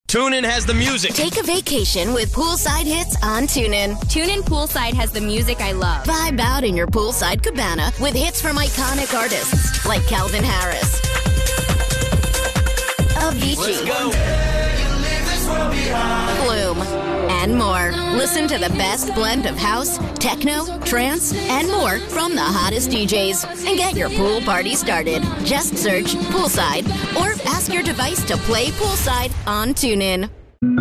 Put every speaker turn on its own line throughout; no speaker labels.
TuneIn has the music.
Take a vacation with poolside hits on TuneIn.
TuneIn Poolside has the music I love.
Vibe out in your poolside cabana with hits from iconic artists like Calvin Harris, Avicii, Bloom, and more. Listen to the best blend of house, techno, trance, and more from the hottest DJs. And get your pool party started. Just search Poolside or ask your device to play Poolside on TuneIn.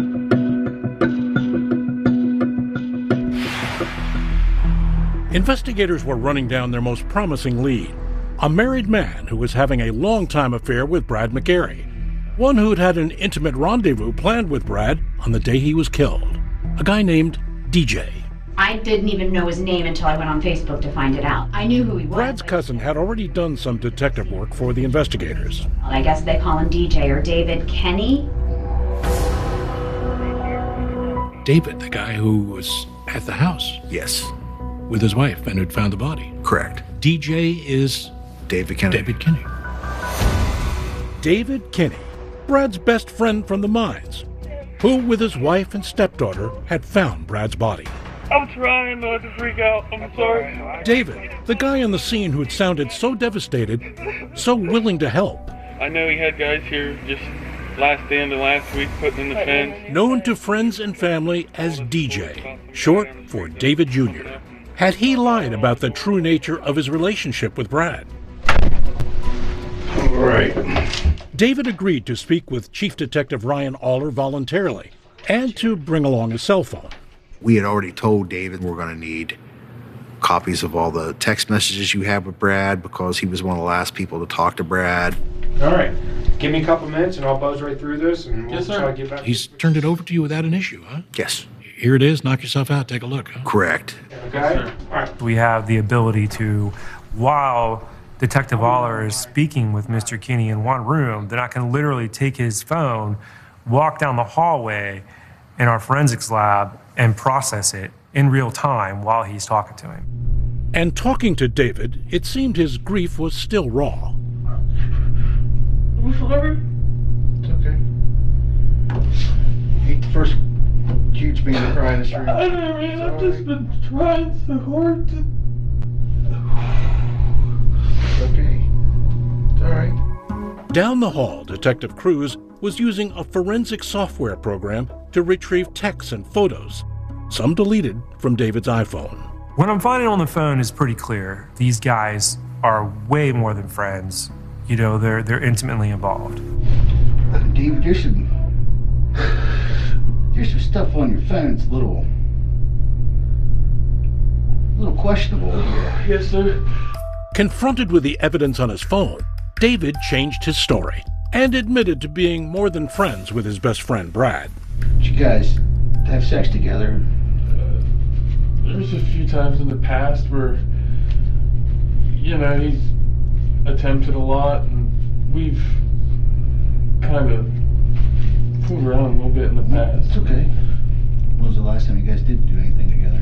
Investigators were running down their most promising lead, a married man who was having a long-time affair with Brad McGarry, one who'd had an intimate rendezvous planned with Brad on the day he was killed, a guy named DJ.
I didn't even know his name until I went on Facebook to find it out. I knew who he was.
Brad's cousin had already done some detective work for the investigators.
I guess they call him DJ or David Kenny.
David, the guy who was at the house.
Yes.
With his wife and who'd found the body.
Correct.
DJ is
David Kenny.
David Kenny. David Kenny, Brad's best friend from the mines, who with his wife and stepdaughter had found Brad's body.
I'm trying not to freak out. I'm sorry.
David, the guy on the scene who had sounded so devastated, so willing to help.
I know he had guys here just last day into last week putting in the fence.
Known to friends and family as DJ, short for David Jr. Had he lied about the true nature of his relationship with Brad?
All right.
David agreed to speak with Chief Detective Ryan Aller voluntarily and to bring along a cell phone.
We had already told David we're going to need copies of all the text messages you had with Brad because he was one of the last people to talk to Brad.
All right. Give me a couple minutes and I'll buzz right through this and we'll try to get back.
He's turned it over to you without an issue, huh?
Yes.
Here it is. Knock yourself out. Take a look. Huh?
Correct.
Okay? All right.
We have the ability to, while Detective Aller is speaking with Mr. Kenny in one room, then I can literally take his phone, walk down the hallway in our forensics lab, and process it in real time while he's talking to him.
And talking to David, it seemed his grief was still raw.
It's
okay. Ain't the first huge man to cry in this room.
I know, man. I've just been trying so hard to...
Okay. It's all right.
Down the hall, Detective Cruz was using a forensic software program to retrieve texts and photos, some deleted from David's iPhone.
What I'm finding on the phone is pretty clear. These guys are way more than friends. You know, they're intimately involved.
David, there's some stuff on your phone that's a little questionable here.
Yes, sir.
Confronted with the evidence on his phone, David changed his story and admitted to being more than friends with his best friend, Brad.
Did you guys have sex together?
There's a few times in the past where, you know, he's attempted a lot, and we've kind of fooled around a little bit in the past.
It's okay. When was the last time you guys did do anything together?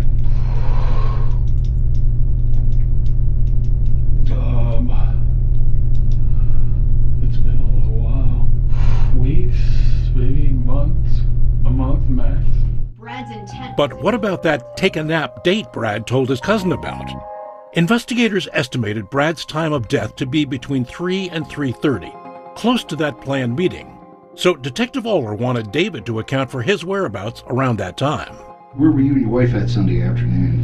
It's been a little while. Weeks, maybe months, a month max.
Brad's intent.
But what about that take-a-nap date Brad told his cousin about? Investigators estimated Brad's time of death to be between 3 and 3:30, close to that planned meeting. So Detective Aller wanted David to account for his whereabouts around that time.
Where were you and your wife at Sunday afternoon?